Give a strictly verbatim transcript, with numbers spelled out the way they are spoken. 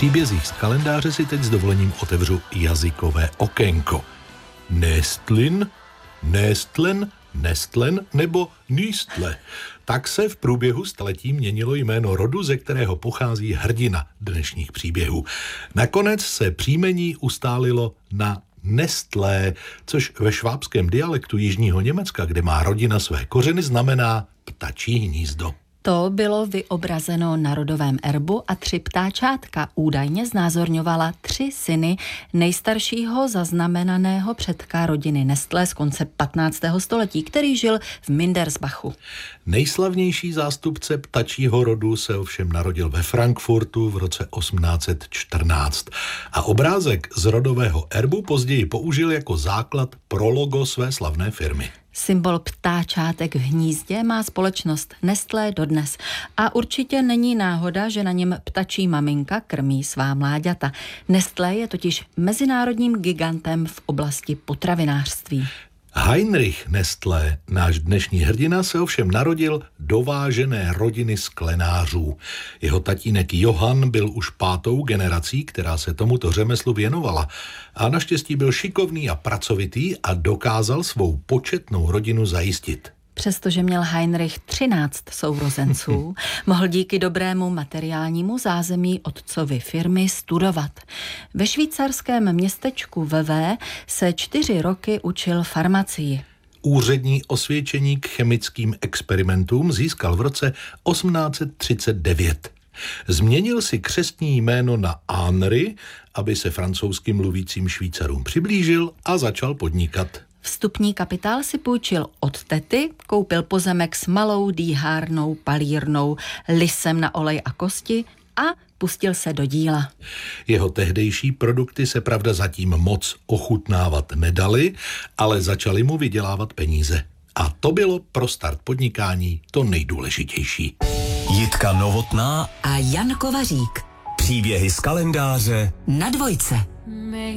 příbězích z kalendáře si teď s dovolením otevřu jazykové okénko. Nestlin, Nestlen, Nestlen nebo Nýstle. Tak se v průběhu staletí měnilo jméno rodu, ze kterého pochází hrdina dnešních příběhů. Nakonec se příjmení ustálilo na Nestlé, což ve švábském dialektu jižního Německa, kde má rodina své kořeny, znamená ptačí hnízdo. To bylo vyobrazeno na rodovém erbu a tři ptáčátka údajně znázorňovala tři syny nejstaršího zaznamenaného předka rodiny Nestlé z konce patnáctého století, který žil v Mindersbachu. Nejslavnější zástupce ptačího rodu se ovšem narodil ve Frankfurtu v roce osmnáct set čtrnáct a obrázek z rodového erbu později použil jako základ pro logo své slavné firmy. Symbol ptáčátek v hnízdě má společnost Nestlé dodnes a určitě není náhoda, že na něm ptačí maminka krmí svá mláďata. Nestlé je totiž mezinárodním gigantem v oblasti potravinářství. Heinrich Nestlé, náš dnešní hrdina, se ovšem narodil do vážené rodiny sklenářů. Jeho tatínek Johann byl už pátou generací, která se tomuto řemeslu věnovala. A naštěstí byl šikovný a pracovitý a dokázal svou početnou rodinu zajistit. Přestože měl Heinrich třináct sourozenců, mohl díky dobrému materiálnímu zázemí otcovy firmy studovat. Ve švýcarském městečku Vevey se čtyři roky učil farmacii. Úřední osvědčení k chemickým experimentům získal v roce osmnáct set třicet devět. Změnil si křestní jméno na Henri, aby se francouzsky mluvícím Švýcarům přiblížil a začal podnikat. Vstupní kapitál si půjčil od tety, koupil pozemek s malou dýhárnou, palírnou, lisem na olej a kosti a pustil se do díla. Jeho tehdejší produkty se pravda zatím moc ochutnávat nedaly, ale začaly mu vydělávat peníze. A to bylo pro start podnikání to nejdůležitější. Jitka Novotná a Jan Kovařík. Příběhy z kalendáře na Dvojce.